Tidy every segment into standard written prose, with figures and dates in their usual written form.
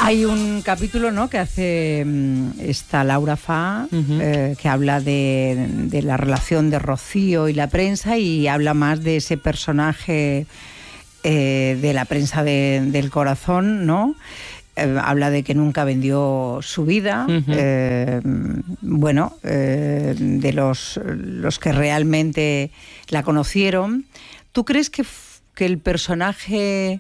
Hay un capítulo, ¿no?, que hace esta Laura Fa, que habla de la relación de Rocío y la prensa, y habla más de ese personaje de la prensa del corazón, ¿no? Habla de que nunca vendió su vida, de los que realmente la conocieron. ¿Tú crees que el personaje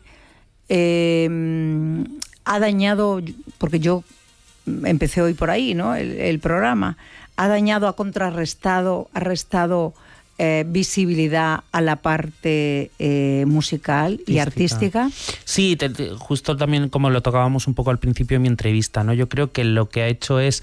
ha dañado, porque yo empecé hoy por ahí, ¿no?, el programa, ha dañado, ha contrarrestado, ha restado visibilidad a la parte musical y artística? Sí, justo también como lo tocábamos un poco al principio de mi entrevista, ¿no? Yo creo que lo que ha hecho es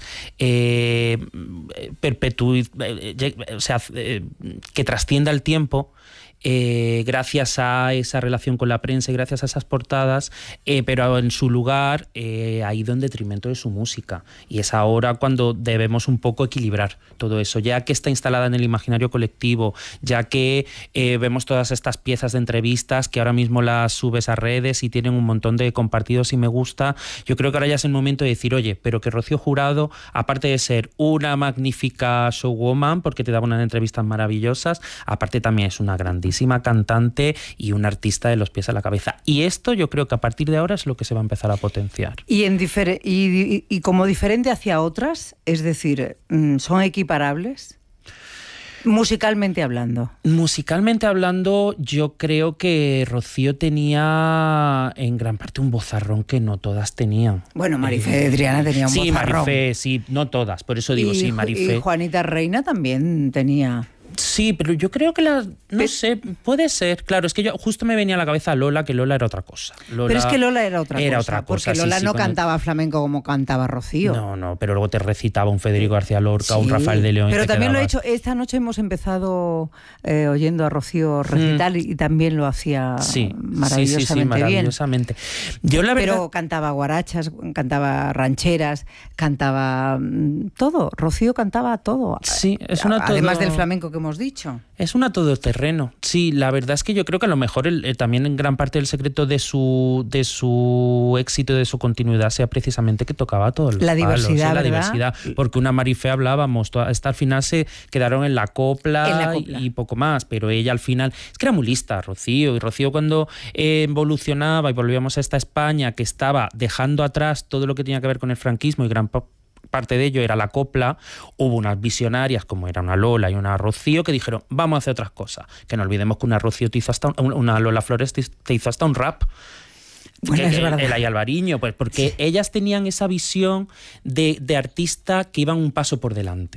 perpetuar, o sea, que trascienda el tiempo. Gracias a esa relación con la prensa y gracias a esas portadas, pero en su lugar ha ido en detrimento de su música, y es ahora cuando debemos un poco equilibrar todo eso, ya que está instalada en el imaginario colectivo, ya que vemos todas estas piezas de entrevistas que ahora mismo las subes a redes y tienen un montón de compartidos y me gusta. Yo creo que ahora ya es el momento de decir, oye, pero que Rocío Jurado, aparte de ser una magnífica showwoman, porque te daba unas entrevistas maravillosas, aparte también es una grandísima cantante y un artista de los pies a la cabeza. Y esto yo creo que a partir de ahora es lo que se va a empezar a potenciar. Y como diferente hacia otras, es decir, ¿son equiparables? Musicalmente hablando. Musicalmente hablando, yo creo que Rocío tenía en gran parte un vozarrón que no todas tenían. Bueno, Marifé de Triana tenía un sí, vozarrón. Sí, Marifé, sí, no todas, por eso digo sí, Marifé. Y Juanita Reina también tenía... Sí, pero yo creo que no sé, puede ser. Claro, es que yo justo me venía a la cabeza Lola, que Lola era otra cosa. Pero es que Lola era otra cosa. Porque Lola no cantaba flamenco como cantaba Rocío. No, pero luego te recitaba un Federico García Lorca, un Rafael de León. Pero también lo he hecho, esta noche hemos empezado oyendo a Rocío recital y también lo hacía maravillosamente bien. Pero cantaba guarachas, cantaba rancheras, cantaba todo. Rocío cantaba todo. Sí, además del flamenco que hemos dicho. Es una todoterreno. Sí, la verdad es que yo creo que a lo mejor también en gran parte del secreto de su éxito, de su continuidad, sea precisamente que tocaba todos los palos, diversidad, la ¿verdad? Diversidad, porque una Marifé hablábamos, hasta al final se quedaron en la copla. Y poco más, pero ella al final, es que era muy lista Rocío, y Rocío cuando evolucionaba y volvíamos a esta España que estaba dejando atrás todo lo que tenía que ver con el franquismo, y gran parte de ello era la copla, hubo unas visionarias como era una Lola y una Rocío que dijeron, vamos a hacer otras cosas, que no olvidemos que una Rocío te hizo una Lola Flores te hizo hasta un rap. Bueno, es verdad. El Ay Alvariño, pues porque ellas tenían esa visión de artista que iban un paso por delante.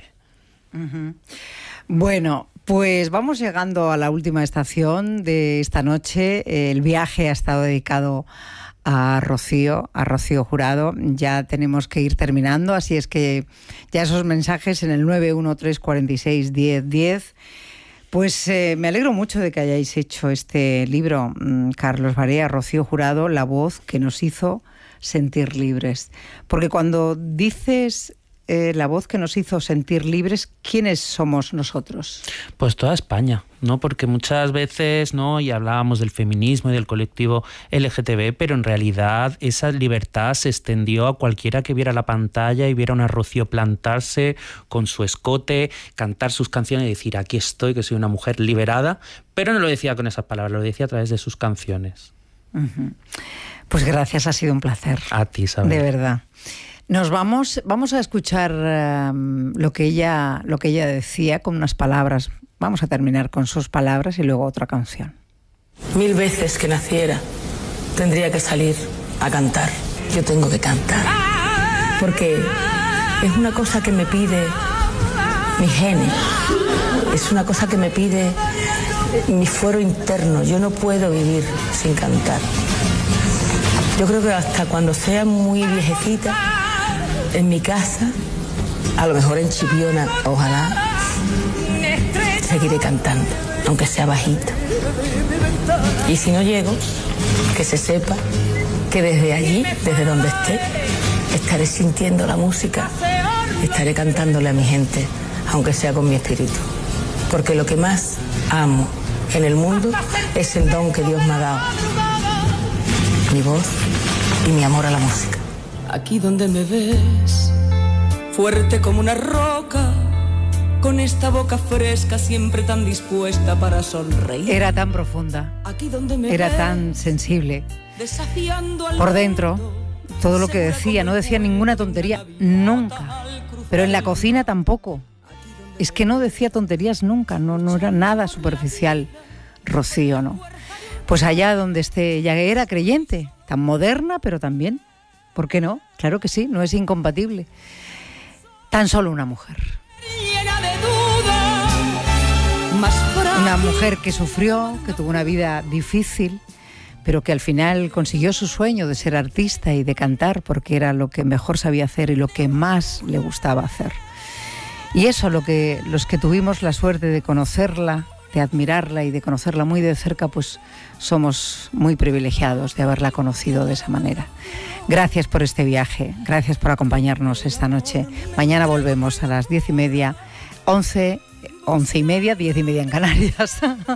Bueno, pues vamos llegando a la última estación de esta noche. El viaje ha estado dedicado a Rocío Jurado. Ya tenemos que ir terminando, así es que ya esos mensajes en el 913461010. Pues me alegro mucho de que hayáis hecho este libro, Carlos Barea, Rocío Jurado, la voz que nos hizo sentir libres. Porque cuando dices la voz que nos hizo sentir libres, ¿quiénes somos nosotros? Pues toda España, ¿no? Porque muchas veces, ¿no?, y hablábamos del feminismo y del colectivo LGTB, pero en realidad esa libertad se extendió a cualquiera que viera la pantalla y viera una Rocío plantarse con su escote, cantar sus canciones y decir, aquí estoy, que soy una mujer liberada, pero no lo decía con esas palabras, lo decía a través de sus canciones. Pues gracias, ha sido un placer. A ti, Isabel. De verdad. Nos vamos a escuchar lo que ella decía con unas palabras. Vamos a terminar con sus palabras y luego otra canción. 1000 veces que naciera, tendría que salir a cantar. Yo tengo que cantar. Porque es una cosa que me pide mi genes. Es una cosa que me pide mi fuero interno. Yo no puedo vivir sin cantar. Yo creo que hasta cuando sea muy viejecita, en mi casa, a lo mejor en Chipiona, ojalá, seguiré cantando, aunque sea bajito. Y si no llego, que se sepa que desde allí, desde donde esté, estaré sintiendo la música, estaré cantándole a mi gente, aunque sea con mi espíritu. Porque lo que más amo en el mundo es el don que Dios me ha dado, mi voz y mi amor a la música. aquí donde me ves, fuerte como una roca, con esta boca fresca siempre tan dispuesta para sonreír. Era tan profunda, era tan sensible. Por dentro, todo lo que decía, no decía ninguna tontería, nunca. Pero en la cocina tampoco. Es que no decía tonterías nunca, no era nada superficial, Rocío, ¿no? Pues allá donde esté, ya era creyente, tan moderna, pero también, ¿por qué no? Claro que sí, no es incompatible. Tan solo una mujer. Una mujer que sufrió, que tuvo una vida difícil, pero que al final consiguió su sueño de ser artista y de cantar, porque era lo que mejor sabía hacer y lo que más le gustaba hacer. Y eso, los que tuvimos la suerte de conocerla, de admirarla y de conocerla muy de cerca, pues somos muy privilegiados de haberla conocido de esa manera. Gracias por este viaje, gracias por acompañarnos esta noche. Mañana volvemos a las 10:30, 11:30, 10:30 en Canarias.